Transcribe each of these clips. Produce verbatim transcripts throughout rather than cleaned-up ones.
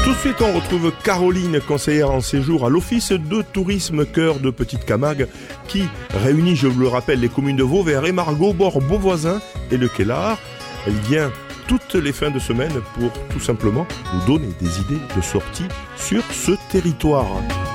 Tout de suite, on retrouve Caroline, conseillère en séjour à l'Office de tourisme Cœur de Petite Camargue, qui réunit, je vous le rappelle, les communes de Vauvert, Émargaux, Bord, Beauvoisin et Le Quélard. Elle vient toutes les fins de semaine pour tout simplement nous donner des idées de sortie sur ce territoire.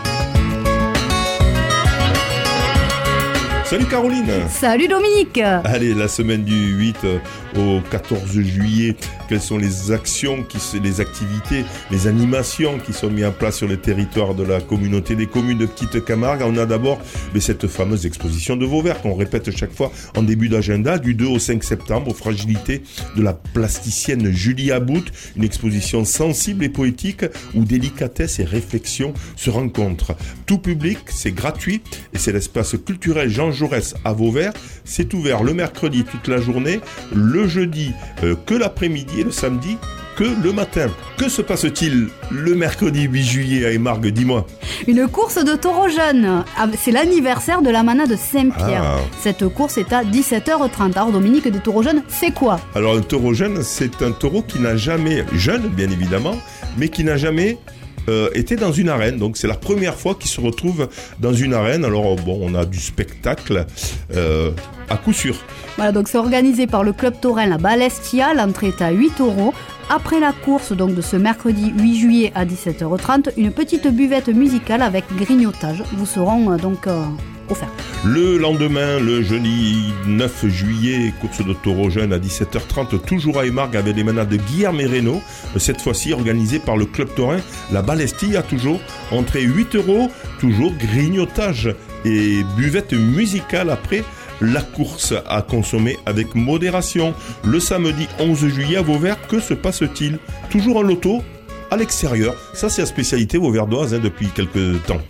Salut Caroline. Salut Dominique. Allez, la semaine du huit au quatorze juillet, quelles sont les actions, qui, les activités, les animations qui sont mises en place sur le territoire de la communauté des communes de Petite Camargue? On a d'abord mais cette fameuse exposition de Vauvert qu'on répète chaque fois en début d'agenda, du deux au cinq septembre, aux fragilités de la plasticienne Julie About, une exposition sensible et poétique où délicatesse et réflexion se rencontrent. Tout public, c'est gratuit et c'est l'espace culturel Jean Jaurès à Vauvert. C'est ouvert le mercredi toute la journée, le jeudi euh, que l'après-midi et le samedi que le matin. Que se passe-t-il le mercredi huit juillet à Émargues? Dis-moi. Une course de taureaux jeunes. C'est l'anniversaire de la manade de Saint-Pierre. Ah. Cette course est à dix-sept heures trente. Alors Dominique, des taureaux jeunes, c'est quoi? Alors un taureau jeune, c'est un taureau qui n'a jamais, jeune bien évidemment, mais qui n'a jamais euh, été dans une arène. Donc c'est la première fois qu'il se retrouve dans une arène. Alors bon, on a du spectacle euh, à coup sûr. Voilà, donc c'est organisé par le club taurin La Balestia. L'entrée est à huit euros. Après la course donc de ce mercredi huit juillet à dix-sept heures trente, une petite buvette musicale avec grignotage vous seront euh, donc euh, offerts. Le lendemain, le jeudi neuf juillet, course de taureaux jeunes à dix-sept heures trente, toujours à Émargues avec les manades de Guillerme et Reynaud, cette fois-ci organisée par le club taurin La Balestia, toujours entrée huit euros, toujours grignotage et buvette musicale après la course à consommer avec modération. Le samedi onze juillet à Vauvert, que se passe-t-il? Toujours en loto à l'extérieur. Ça, c'est la spécialité vauverdoise hein, depuis quelques temps.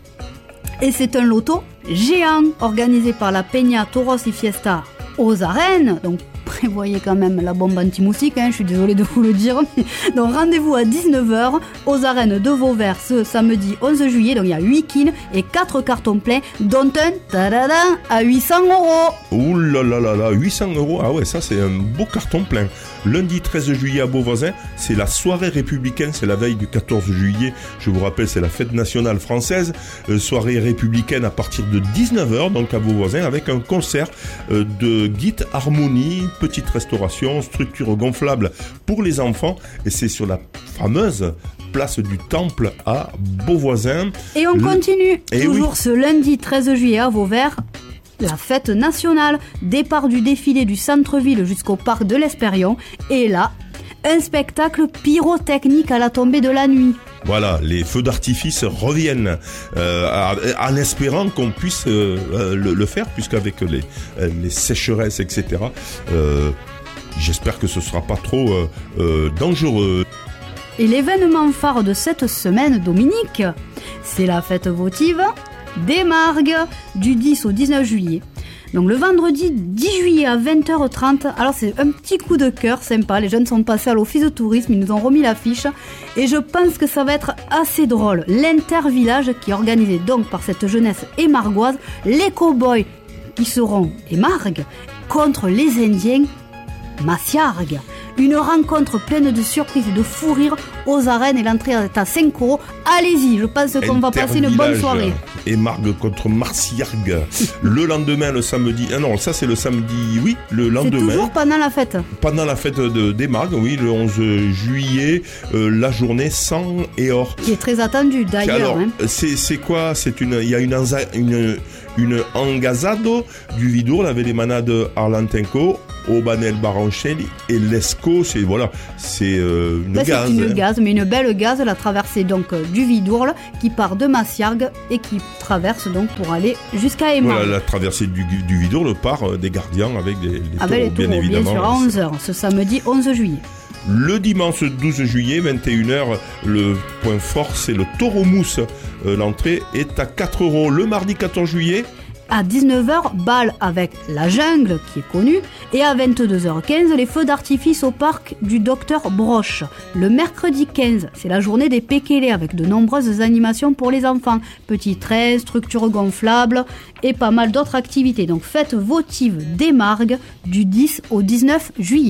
Et c'est un loto géant organisé par la Peña Toros y Fiesta aux arènes. Donc prévoyez quand même la bombe anti-moustique, hein, je suis désolée de vous le dire. Donc rendez-vous à dix-neuf heures aux arènes de Vauvert ce samedi onze juillet. Donc il y a huit quines et quatre cartons pleins, dont un tadada, à huit cents euros. Ouh là là là là, huit cents euros, ah ouais, ça c'est un beau carton plein. Lundi treize juillet à Beauvoisin, c'est la soirée républicaine, c'est la veille du quatorze juillet. Je vous rappelle, c'est la fête nationale française. Euh, soirée républicaine à partir de dix-neuf heures, donc à Beauvoisin, avec un concert euh, de Git Harmonie, petite restauration, structure gonflable pour les enfants. Et c'est sur la fameuse place du Temple à Beauvoisin. Et on Le... continue, et toujours oui. ce lundi treize juillet à Vauvert. La fête nationale, départ du défilé du centre-ville jusqu'au parc de l'Espérion. Et là, un spectacle pyrotechnique à la tombée de la nuit. Voilà, les feux d'artifice reviennent euh, en espérant qu'on puisse euh, le, le faire, puisqu'avec les, les sécheresses, et cetera, euh, j'espère que ce ne sera pas trop euh, euh, dangereux. Et l'événement phare de cette semaine, Dominique, c'est la fête votive d'Émargues du dix au dix-neuf juillet. Donc le vendredi dix juillet à vingt heures trente, alors c'est un petit coup de cœur sympa, les jeunes sont passés à l'office de tourisme, ils nous ont remis l'affiche et je pense que ça va être assez drôle. L'intervillage qui est organisé donc par cette jeunesse émargoise, les cow-boys qui seront Émargues contre les Indiens Massiargues. Une rencontre pleine de surprises et de fou rire aux arènes et l'entrée est à cinq euros. Allez-y, je pense qu'on va passer une bonne soirée. Émargues contre Massiargues. Le lendemain, le samedi. Ah non, ça c'est le samedi, oui, le lendemain. C'est toujours pendant la fête. Pendant la fête de, d'Émargues, oui, le onze juillet, euh, la journée sang et or. Qui est très attendue d'ailleurs. Alors, hein. c'est, c'est quoi? C'est une, il y a une, une, une engazado du Vidourle avec les manades Arlantenco, Aubanel Barancelli et Lescaut. C'est voilà, c'est euh, une Là, gaz. C'est une hein. gaz, mais une belle gaz. La traversée donc euh, du Vidourle qui part de Massiargues et qui traverse donc pour aller jusqu'à Émargues. Voilà, la traversée du, du Vidourle part euh, des gardiens avec des, les avec taureaux, les taureaux, bien évidemment. Bien sûr, à onze heures, ce samedi onze juillet. Le dimanche douze juillet, vingt et une heures, le point fort, c'est le taureau mousse. Euh, l'entrée est à quatre euros. Le mardi quatorze juillet, À dix-neuf heures, bal avec la jungle, qui est connue. Et à vingt-deux heures quinze, les feux d'artifice au parc du Docteur Broche. Le mercredi quinze, c'est la journée des pékélés avec de nombreuses animations pour les enfants. Petits trains, structures gonflables et pas mal d'autres activités. Donc fête votive d'Émargues du dix au dix-neuf juillet.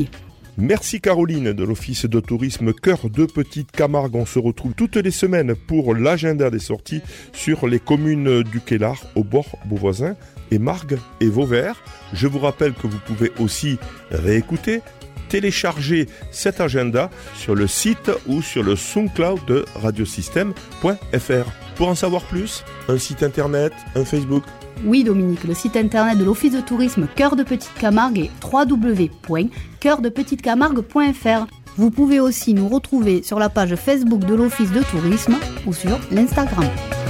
Merci Caroline de l'Office de tourisme Cœur de Petite Camargue. On se retrouve toutes les semaines pour l'agenda des sorties sur les communes du Quélard, au bord Beauvoisin et Margues et Vauvert. Je vous rappelle que vous pouvez aussi réécouter, télécharger cet agenda sur le site ou sur le SoundCloud de radiosystème point f r. Pour en savoir plus, un site internet, un Facebook. Oui Dominique, le site internet de l'Office de tourisme Cœur de Petite Camargue est w w w point cœur de petite camargue point f r. Vous pouvez aussi nous retrouver sur la page Facebook de l'Office de tourisme ou sur l'Instagram.